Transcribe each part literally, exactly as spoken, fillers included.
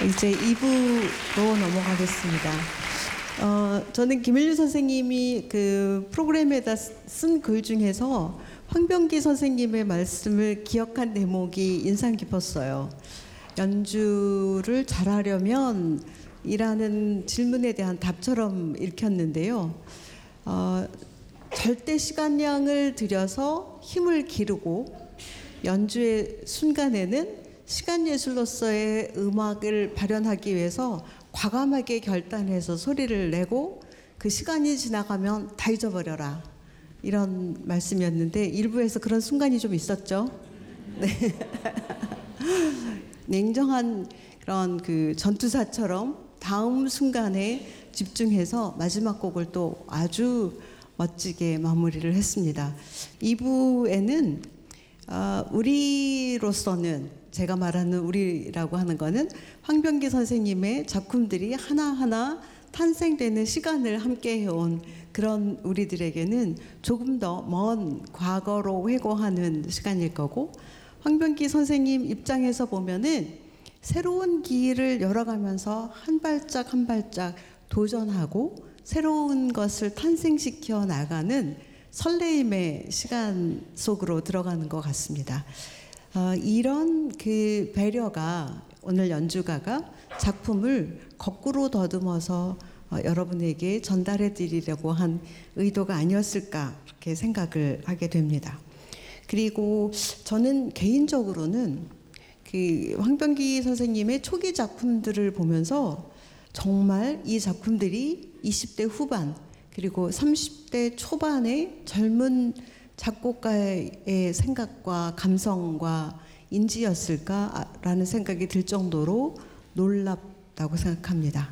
이제 이 부로 넘어가겠습니다. 어, 저는 김일륜 선생님이 그 프로그램에다 쓴 글 중에서 황병기 선생님의 말씀을 기억한 대목이 인상 깊었어요. 연주를 잘하려면 이라는 질문에 대한 답처럼 읽혔는데요. 어, 절대 시간량을 들여서 힘을 기르고 연주의 순간에는 시간 예술로서의 음악을 발현하기 위해서 과감하게 결단해서 소리를 내고 그 시간이 지나가면 다 잊어버려라, 이런 말씀이었는데 일부에서 그런 순간이 좀 있었죠. 네. 냉정한 그런 그 전투사처럼 다음 순간에 집중해서 마지막 곡을 또 아주 멋지게 마무리를 했습니다. 이 부에는 어, 우리로서는, 제가 말하는 우리라고 하는 거는 황병기 선생님의 작품들이 하나하나 탄생되는 시간을 함께 해온 그런 우리들에게는 조금 더 먼 과거로 회고하는 시간일 거고, 황병기 선생님 입장에서 보면은 새로운 길을 열어가면서 한 발짝 한 발짝 도전하고 새로운 것을 탄생시켜 나가는 설레임의 시간 속으로 들어가는 것 같습니다. 어, 이런 그 배려가 오늘 연주가가 작품을 거꾸로 더듬어서 어, 여러분에게 전달해 드리려고 한 의도가 아니었을까, 그렇게 생각을 하게 됩니다. 그리고 저는 개인적으로는 그 황병기 선생님의 초기 작품들을 보면서 정말 이 작품들이 이십 대 후반 그리고 삼십 대 초반의 젊은 작곡가의 생각과 감성과 인지였을까라는 생각이 들 정도로 놀랍다고 생각합니다.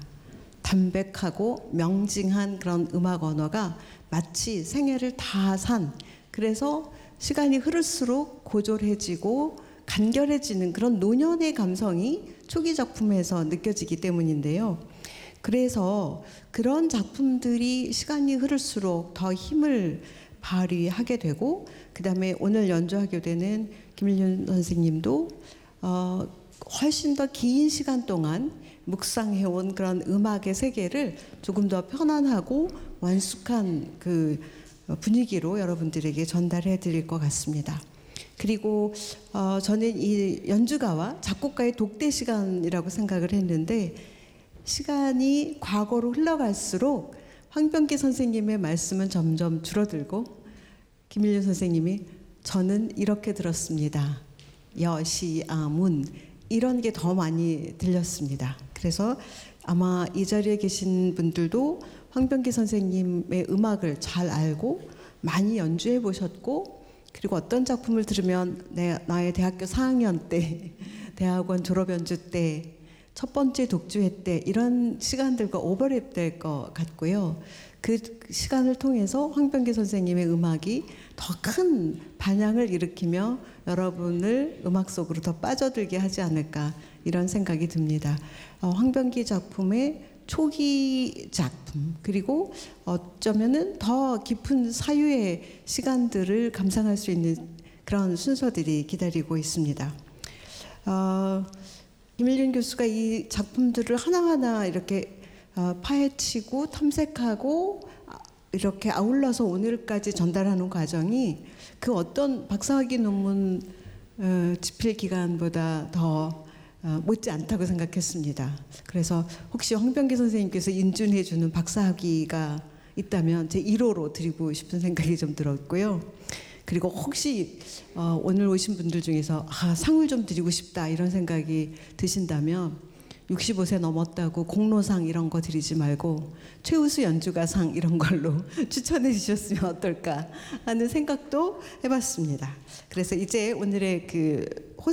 담백하고 명징한 그런 음악 언어가 마치 생애를 다 산, 그래서 시간이 흐를수록 고졸해지고 간결해지는 그런 노년의 감성이 초기 작품에서 느껴지기 때문인데요. 그래서 그런 작품들이 시간이 흐를수록 더 힘을 발휘하게 되고, 그 다음에 오늘 연주하게 되는 김일륜 선생님도 어, 훨씬 더 긴 시간 동안 묵상해온 그런 음악의 세계를 조금 더 편안하고 완숙한 그 분위기로 여러분들에게 전달해 드릴 것 같습니다. 그리고 어, 저는 이 연주가와 작곡가의 독대 시간이라고 생각을 했는데, 시간이 과거로 흘러갈수록 황병기 선생님의 말씀은 점점 줄어들고 김일륜 선생님이 저는 이렇게 들었습니다, 여시아문, 이런 게 더 많이 들렸습니다. 그래서 아마 이 자리에 계신 분들도 황병기 선생님의 음악을 잘 알고 많이 연주해 보셨고, 그리고 어떤 작품을 들으면 내, 나의 대학교 사 학년 때, 대학원 졸업 연주 때, 첫 번째 독주회 때 이런 시간들과 오버랩될 것 같고요. 그 시간을 통해서 황병기 선생님의 음악이 더 큰 반향을 일으키며 여러분을 음악 속으로 더 빠져들게 하지 않을까, 이런 생각이 듭니다. 어, 황병기 작품의 초기 작품, 그리고 어쩌면은 더 깊은 사유의 시간들을 감상할 수 있는 그런 순서들이 기다리고 있습니다. 어, 김일륜 교수가 이 작품들을 하나하나 이렇게 어, 파헤치고 탐색하고 이렇게 아울러서 오늘까지 전달하는 과정이 그 어떤 박사학위 논문 어, 집필 기간보다 더 어, 못지 않다고 생각했습니다. 그래서 혹시 황병기 선생님께서 인준해 주는 박사학위가 있다면 제 일 호로 드리고 싶은 생각이 좀 들었고요. 그리고 혹시 어, 오늘 오신 분들 중에서 아, 상을 좀 드리고 싶다, 이런 생각이 드신다면 육십오 세 넘었다고 공로상 이런 거 드리지 말고 최우수 연주가상 이런 걸로 추천해 주셨으면 어떨까 하는 생각도 해봤습니다. 그래서 이제 오늘의 그